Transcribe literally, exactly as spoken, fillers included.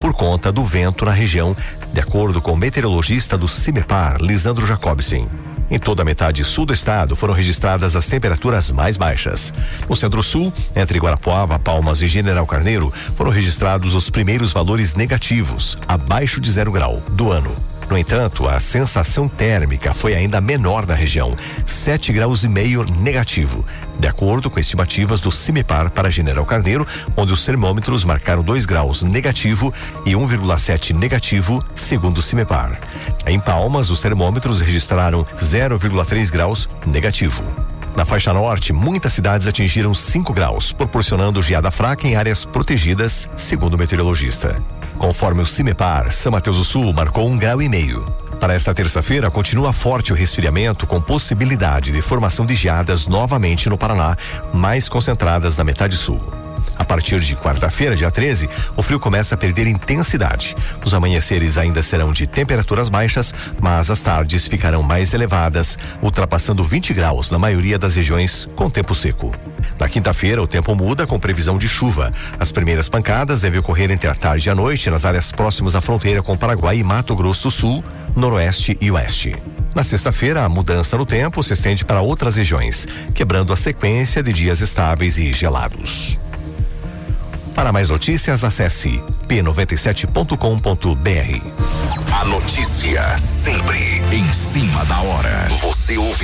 por conta do vento na região, de acordo com o meteorologista do CIMEPAR, Lisandro Jacobsen. Em toda a metade sul do estado foram registradas as temperaturas mais baixas. No centro-sul, entre Guarapuava, Palmas e General Carneiro, foram registrados os primeiros valores negativos, abaixo de zero grau, do ano. No entanto, a sensação térmica foi ainda menor na região, sete graus e meio negativo, de acordo com estimativas do CIMEPAR para General Carneiro, onde os termômetros marcaram dois graus negativo e um vírgula sete negativo, segundo o CIMEPAR. Em Palmas, os termômetros registraram zero vírgula três graus negativo. Na faixa norte, muitas cidades atingiram cinco graus, proporcionando geada fraca em áreas protegidas, segundo o meteorologista. Conforme o CIMEPAR, São Mateus do Sul marcou um grau e meio. Para esta terça-feira, continua forte o resfriamento, com possibilidade de formação de geadas novamente no Paraná, mais concentradas na metade sul. A partir de quarta-feira, dia treze, o frio começa a perder intensidade. Os amanheceres ainda serão de temperaturas baixas, mas as tardes ficarão mais elevadas, ultrapassando vinte graus na maioria das regiões com tempo seco. Na quinta-feira, o tempo muda com previsão de chuva. As primeiras pancadas devem ocorrer entre a tarde e a noite nas áreas próximas à fronteira com Paraguai e Mato Grosso do Sul, Noroeste e Oeste. Na sexta-feira, a mudança no tempo se estende para outras regiões, quebrando a sequência de dias estáveis e gelados. Para mais notícias, acesse p noventa e sete ponto com ponto b r. A notícia sempre em cima da hora. Você ouve